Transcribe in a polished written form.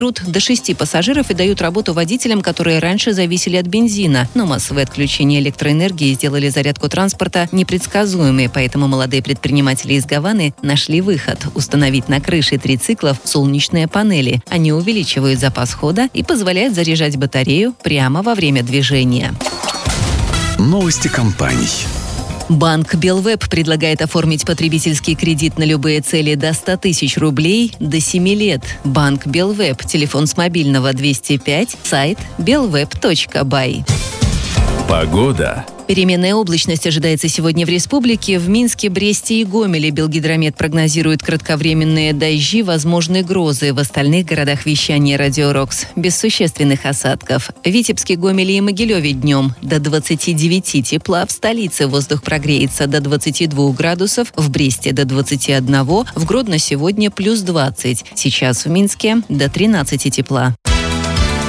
берут до 6 пассажиров и дают работу водителям, которые раньше зависели от бензина. Но массовые отключения электроэнергии сделали зарядку транспорта непредсказуемой, поэтому молодые предприниматели из Гаваны нашли выход – установить на крыше трициклов солнечные панели. Они увеличивают запас хода и позволяют заряжать батарею прямо во время движения. Новости компаний. Банк Белвеб предлагает оформить потребительский кредит на любые цели до 100 тысяч рублей до 7 лет. Банк Белвеб. Телефон с мобильного 205. Сайт belweb.by. Погода. Переменная облачность ожидается сегодня в республике. В Минске, Бресте и Гомеле Белгидромет прогнозирует кратковременные дожди, возможны грозы. В остальных городах вещания Радио Рокс без существенных осадков. В Витебске, Гомеле и Могилеве днем до 29 тепла. В столице воздух прогреется до 22 градусов. В Бресте до 21. В Гродно сегодня плюс 20. Сейчас в Минске до 13 тепла.